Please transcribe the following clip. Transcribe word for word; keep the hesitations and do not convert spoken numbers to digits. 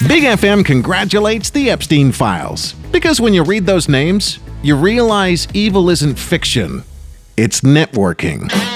Big F M congratulates the Epstein Files. Because when you read those names, you realize evil isn't fiction, it's networking.